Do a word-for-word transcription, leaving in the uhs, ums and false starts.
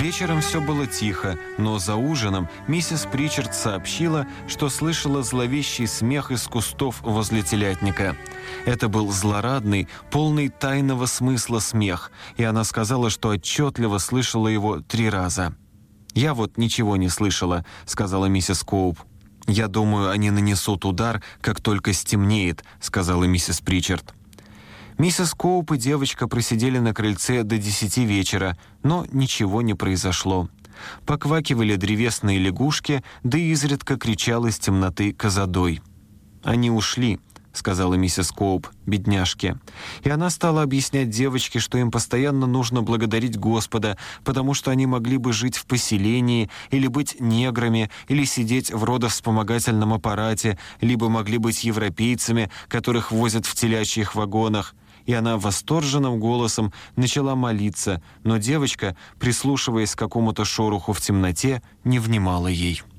Вечером все было тихо, но за ужином миссис Причард сообщила, что слышала зловещий смех из кустов возле телятника. Это был злорадный, полный тайного смысла смех, и она сказала, что отчетливо слышала его три раза. «Я вот ничего не слышала», — сказала миссис Коуп. «Я думаю, они нанесут удар, как только стемнеет», — сказала миссис Причард. Миссис Коуп и девочка просидели на крыльце до десяти вечера, но ничего не произошло. Поквакивали древесные лягушки, да и изредка кричал из темноты козадой. «Они ушли», — сказала миссис Коуп, бедняжке. И она стала объяснять девочке, что им постоянно нужно благодарить Господа, потому что они могли бы жить в поселении, или быть неграми, или сидеть в родовспомогательном аппарате, либо могли быть европейцами, которых возят в телячьих вагонах. И она восторженным голосом начала молиться, но девочка, прислушиваясь к какому-то шороху в темноте, не внимала ей.